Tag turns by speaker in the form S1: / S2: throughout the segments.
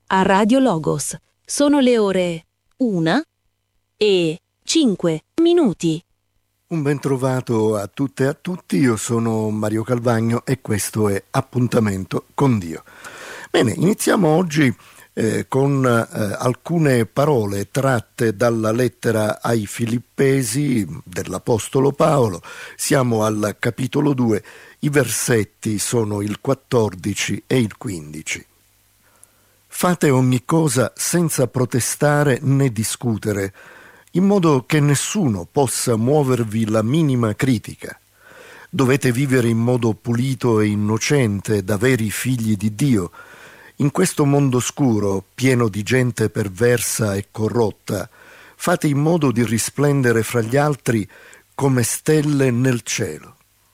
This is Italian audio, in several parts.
S1: a Radio Logos. Sono le ore 1:05.
S2: Un ben trovato a tutte e a tutti, io sono Mario Calvagno e questo è Appuntamento con Dio. Bene, iniziamo oggi con alcune parole tratte dalla lettera ai Filippesi dell'Apostolo Paolo. Siamo al capitolo 2, i versetti sono il 14 e il 15. Fate ogni cosa senza protestare né discutere, in modo che nessuno possa muovervi la minima critica. Dovete vivere in modo pulito e innocente, da veri figli di Dio. In questo mondo scuro, pieno di gente perversa e corrotta, fate in modo di risplendere fra gli altri come stelle nel cielo.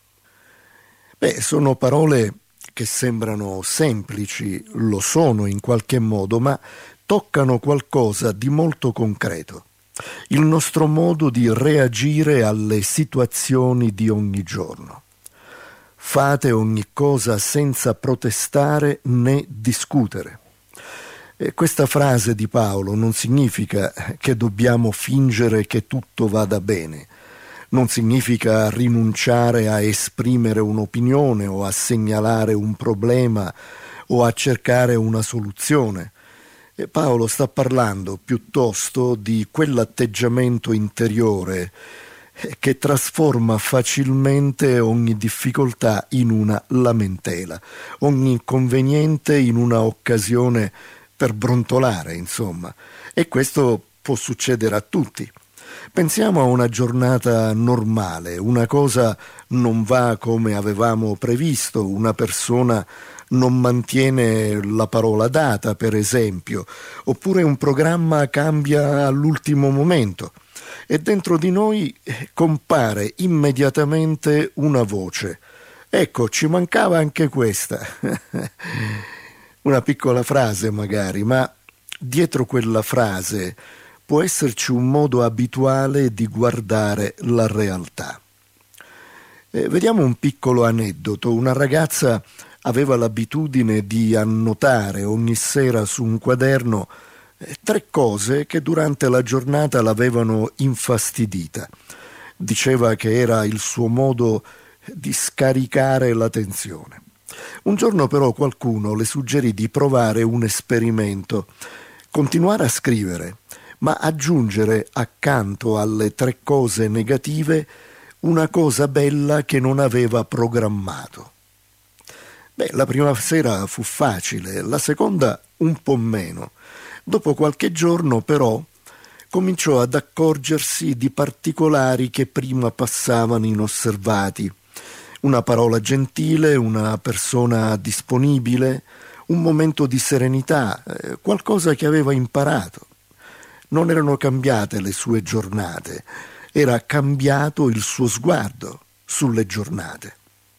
S2: Sono parole che sembrano semplici, lo sono in qualche modo, ma toccano qualcosa di molto concreto. Il nostro modo di reagire alle situazioni di ogni giorno. Fate ogni cosa senza protestare né discutere. Questa frase di Paolo non significa che dobbiamo fingere che tutto vada bene, non significa rinunciare a esprimere un'opinione o a segnalare un problema o a cercare una soluzione. Paolo sta parlando piuttosto di quell'atteggiamento interiore che trasforma facilmente ogni difficoltà in una lamentela, ogni inconveniente in una occasione per brontolare, insomma. E questo può succedere a tutti. Pensiamo a una giornata normale, una cosa non va come avevamo previsto, una persona non mantiene la parola data, per esempio, oppure un programma cambia all'ultimo momento e dentro di noi compare immediatamente una voce. Ecco, ci mancava anche questa. Una piccola frase magari, ma dietro quella frase può esserci un modo abituale di guardare la realtà. Vediamo un piccolo aneddoto. Una ragazza aveva l'abitudine di annotare ogni sera su un quaderno 3 cose che durante la giornata l'avevano infastidita. Diceva che era il suo modo di scaricare la tensione. Un giorno però qualcuno le suggerì di provare un esperimento, continuare a scrivere, ma aggiungere accanto alle 3 cose negative una cosa bella che non aveva programmato. La prima sera fu facile, la seconda un po' meno. Dopo qualche giorno, però, cominciò ad accorgersi di particolari che prima passavano inosservati. Una parola gentile, una persona disponibile, un momento di serenità, qualcosa che aveva imparato. Non erano cambiate le sue giornate, era cambiato il suo sguardo sulle giornate.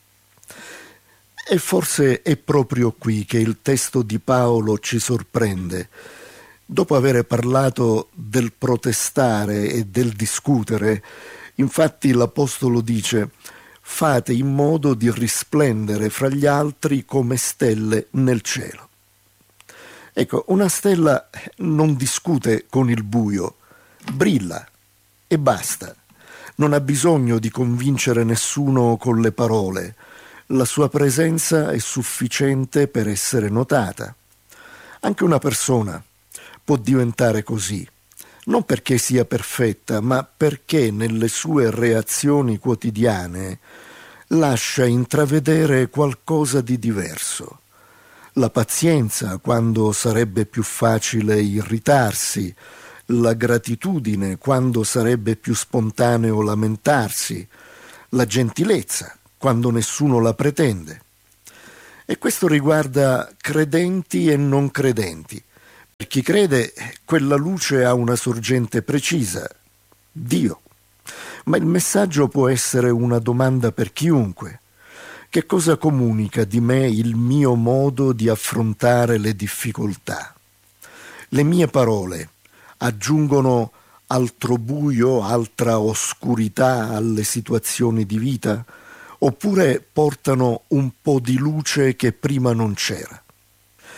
S2: E forse è proprio qui che il testo di Paolo ci sorprende. Dopo aver parlato del protestare e del discutere, infatti l'Apostolo dice: fate in modo di risplendere fra gli altri come stelle nel cielo. Ecco, una stella non discute con il buio, brilla e basta. Non ha bisogno di convincere nessuno con le parole. La sua presenza è sufficiente per essere notata. Anche una persona può diventare così, non perché sia perfetta, ma perché nelle sue reazioni quotidiane lascia intravedere qualcosa di diverso. La pazienza quando sarebbe più facile irritarsi, la gratitudine quando sarebbe più spontaneo lamentarsi, la gentilezza quando nessuno la pretende. E questo riguarda credenti e non credenti. Per chi crede, quella luce ha una sorgente precisa, Dio. Ma il messaggio può essere una domanda per chiunque. Che cosa comunica di me il mio modo di affrontare le difficoltà? Le mie parole aggiungono altro buio, altra oscurità alle situazioni di vita? Oppure portano un po' di luce che prima non c'era?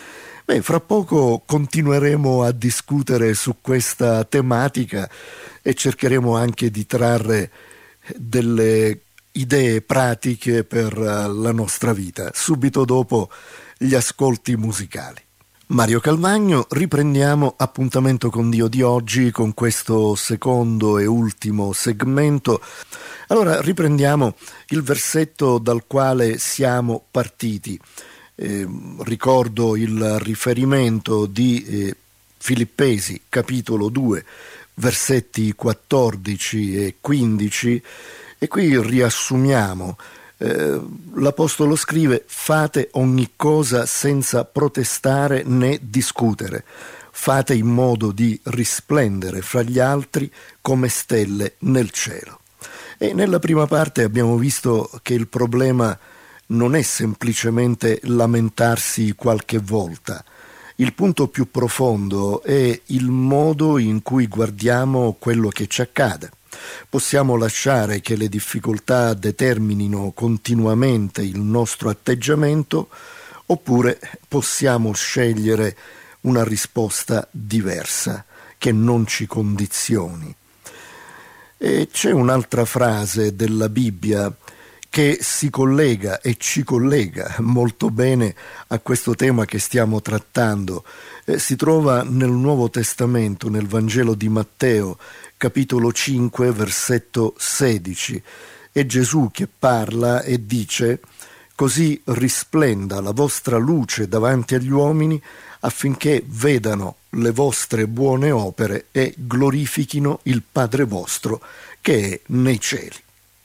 S2: Beh, fra poco continueremo a discutere su questa tematica e cercheremo anche di trarre delle idee pratiche per la nostra vita, subito dopo gli ascolti musicali. Mario Calvagno, riprendiamo Appuntamento con Dio di oggi con questo secondo e ultimo segmento. Allora, riprendiamo il versetto dal quale siamo partiti. Ricordo il riferimento di Filippesi, capitolo 2, versetti 14 e 15, e qui riassumiamo. L'Apostolo scrive: fate ogni cosa senza protestare né discutere, fate in modo di risplendere fra gli altri come stelle nel cielo. E nella prima parte abbiamo visto che il problema non è semplicemente lamentarsi qualche volta. Il punto più profondo è il modo in cui guardiamo quello che ci accade. Possiamo lasciare che le difficoltà determinino continuamente il nostro atteggiamento, oppure possiamo scegliere una risposta diversa che non ci condizioni. E c'è un'altra frase della Bibbia che si collega e ci collega molto bene a questo tema che stiamo trattando. Si trova nel Nuovo Testamento, nel Vangelo di Matteo, capitolo 5, versetto 16. È Gesù che parla e dice: «Così risplenda la vostra luce davanti agli uomini, affinché vedano le vostre buone opere e glorifichino il Padre vostro che è nei cieli».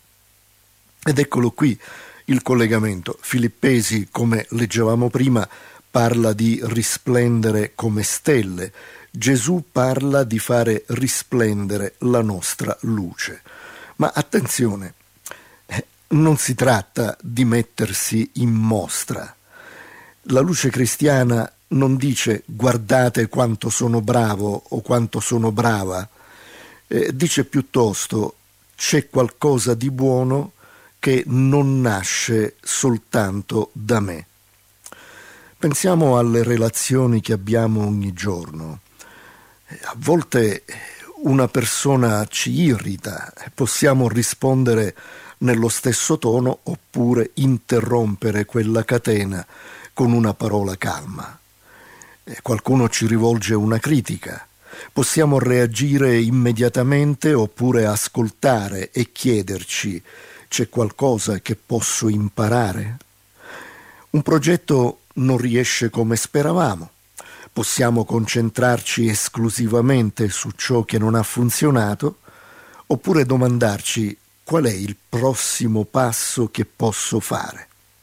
S2: Ed eccolo qui il collegamento. Filippesi, come leggevamo prima, parla di risplendere come stelle. Gesù parla di fare risplendere la nostra luce. Ma attenzione, non si tratta di mettersi in mostra. La luce cristiana non dice guardate quanto sono bravo o quanto sono brava, dice piuttosto c'è qualcosa di buono che non nasce soltanto da me. Pensiamo alle relazioni che abbiamo ogni giorno. A volte una persona ci irrita, possiamo rispondere nello stesso tono oppure interrompere quella catena con una parola calma. Qualcuno ci rivolge una critica, possiamo reagire immediatamente oppure ascoltare e chiederci: c'è qualcosa che posso imparare? Un progetto non riesce come speravamo. Possiamo concentrarci esclusivamente su ciò che non ha funzionato, oppure domandarci: qual è il prossimo passo che posso fare?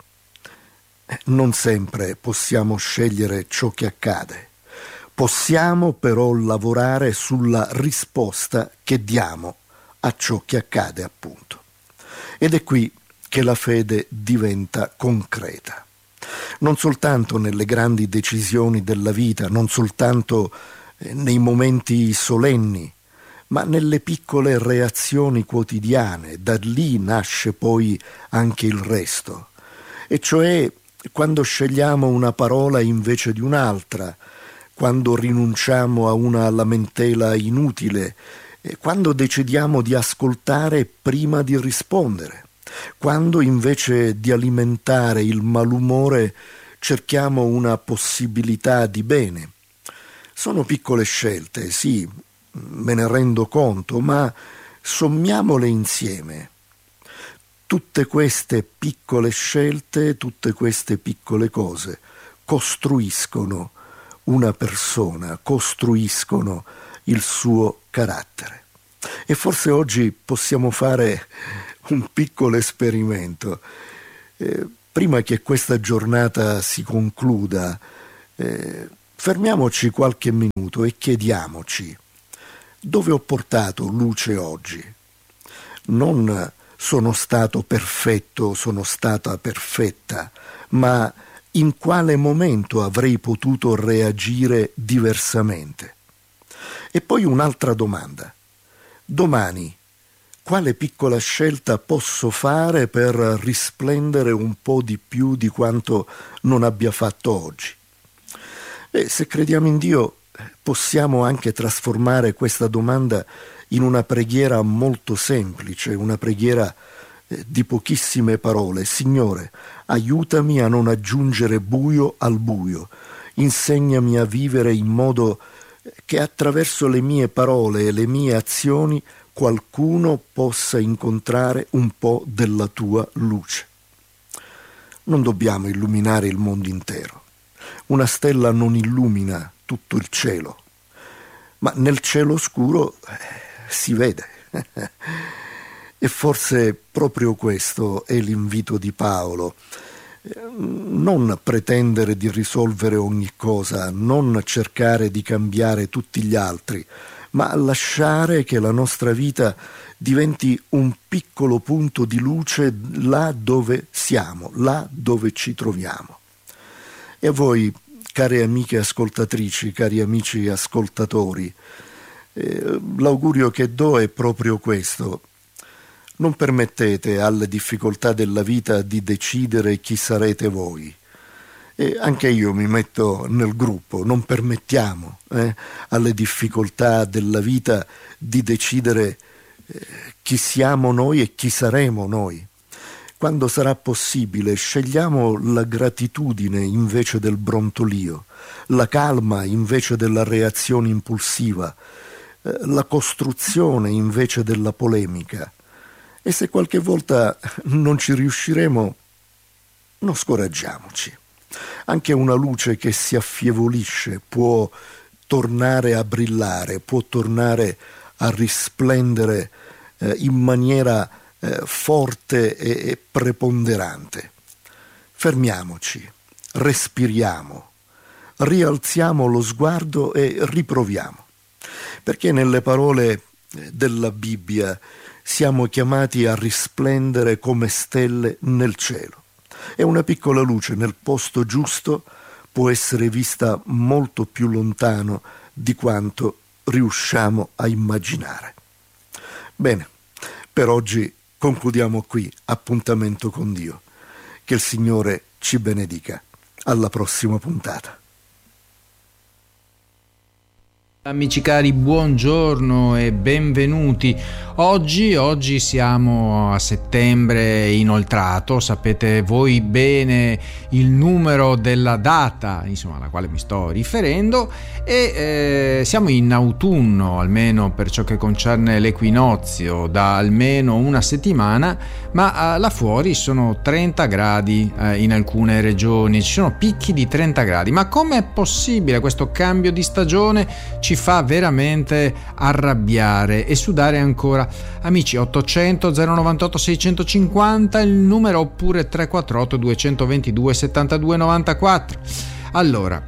S2: Non sempre possiamo scegliere ciò che accade. Possiamo però lavorare sulla risposta che diamo a ciò che accade, appunto. Ed è qui che la fede diventa concreta. Non soltanto nelle grandi decisioni della vita, non soltanto nei momenti solenni, ma nelle piccole reazioni quotidiane. Da lì nasce poi anche il resto. E cioè quando scegliamo una parola invece di un'altra, quando rinunciamo a una lamentela inutile, quando decidiamo di ascoltare prima di rispondere, quando invece di alimentare il malumore cerchiamo una possibilità di bene. Sono piccole scelte, sì, me ne rendo conto, ma sommiamole insieme. Tutte queste piccole scelte, tutte queste piccole cose costruiscono una persona, costruiscono il suo carattere. E forse oggi possiamo fare un piccolo esperimento. Prima che questa giornata si concluda, fermiamoci qualche minuto e chiediamoci: dove ho portato luce oggi? Non sono stato perfetto, sono stata perfetta, ma in quale momento avrei potuto reagire diversamente? E poi un'altra domanda: domani quale piccola scelta posso fare per risplendere un po' di più di quanto non abbia fatto oggi? E se crediamo in Dio, possiamo anche trasformare questa domanda in una preghiera molto semplice, una preghiera di pochissime parole. Signore, aiutami a non aggiungere buio al buio, insegnami a vivere in modo che attraverso le mie parole e le mie azioni qualcuno possa incontrare un po' della tua luce. Non dobbiamo illuminare il mondo intero. Una stella non illumina tutto il cielo, ma nel cielo scuro si vede. E forse proprio questo è l'invito di Paolo. Non pretendere di risolvere ogni cosa, non cercare di cambiare tutti gli altri, ma lasciare che la nostra vita diventi un piccolo punto di luce là dove siamo, là dove ci troviamo. E a voi, care amiche ascoltatrici, cari amici ascoltatori, l'augurio che do è proprio questo. Non permettete alle difficoltà della vita di decidere chi sarete voi. E anche io mi metto nel gruppo, non permettiamo alle difficoltà della vita di decidere chi siamo noi e chi saremo noi. Quando sarà possibile, scegliamo la gratitudine invece del brontolio, la calma invece della reazione impulsiva, la costruzione invece della polemica. E se qualche volta non ci riusciremo, non scoraggiamoci. Anche una luce che si affievolisce può tornare a brillare, può tornare a risplendere in maniera forte e preponderante. Fermiamoci, respiriamo, rialziamo lo sguardo e riproviamo. Perché nelle parole della Bibbia siamo chiamati a risplendere come stelle nel cielo. E una piccola luce nel posto giusto può essere vista molto più lontano di quanto riusciamo a immaginare. Bene, per oggi concludiamo qui. Appuntamento con Dio. Che il Signore ci benedica. Alla prossima puntata.
S3: Amici cari, buongiorno e benvenuti. Oggi siamo a settembre inoltrato, sapete voi bene il numero della data, insomma, alla quale mi sto riferendo, e siamo in autunno, almeno per ciò che concerne l'equinozio, da almeno una settimana, ma là fuori sono 30 gradi in alcune regioni, ci sono picchi di 30 gradi. Ma com'è possibile questo cambio di stagione? Ci fa veramente arrabbiare e sudare ancora. Amici, 800 098 650 il numero, oppure 348 222 72 94. Allora,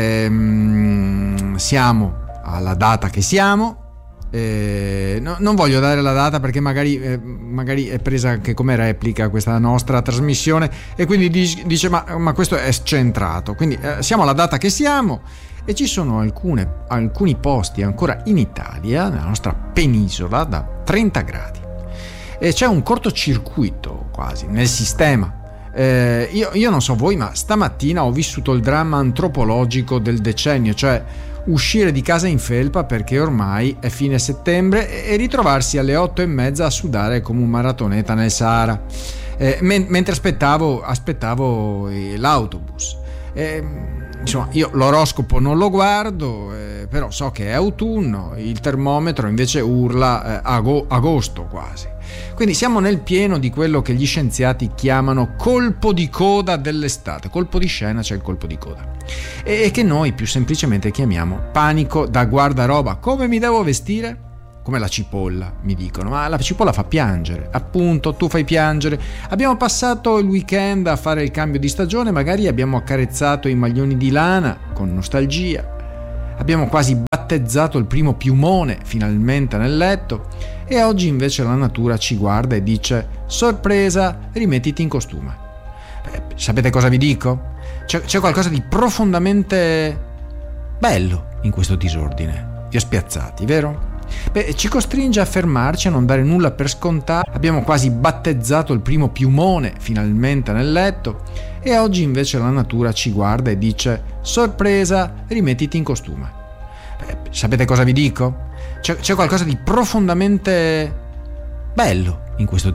S3: siamo alla data che siamo. Non voglio dare la data perché magari è presa anche come replica questa nostra trasmissione, e quindi dice ma questo è scentrato. Quindi siamo alla data che siamo. E ci sono alcuni posti ancora in Italia, nella nostra penisola, da 30 gradi. E c'è un cortocircuito quasi nel sistema. Io non so voi, ma stamattina ho vissuto il dramma antropologico del decennio, cioè uscire di casa in felpa perché ormai è fine settembre e ritrovarsi alle 8:30 a sudare come un maratoneta nel Sahara, mentre aspettavo l'autobus. Insomma, io l'oroscopo non lo guardo, però so che è autunno, il termometro invece urla agosto quasi. Quindi siamo nel pieno di quello che gli scienziati chiamano colpo di coda dell'estate. Colpo di scena, c'è il colpo di coda, e che noi più semplicemente chiamiamo panico da guardaroba. Come mi devo vestire? Come la cipolla, mi dicono, ma la cipolla fa piangere. Appunto, tu fai piangere. Abbiamo passato il weekend a fare il cambio di stagione, magari abbiamo accarezzato i maglioni di lana con nostalgia, abbiamo quasi battezzato il primo piumone finalmente nel letto, e oggi invece la natura ci guarda e dice: sorpresa, rimettiti in costume. Sapete cosa vi dico? C'è qualcosa di profondamente bello in questo disordine. Vi ho spiazzati, vero? Ci costringe a fermarci, a non dare nulla per scontato. Abbiamo quasi battezzato il primo piumone finalmente nel letto, E oggi invece la natura ci guarda e dice: sorpresa, rimettiti in costume. Sapete cosa vi dico? C'è qualcosa di profondamente bello in questo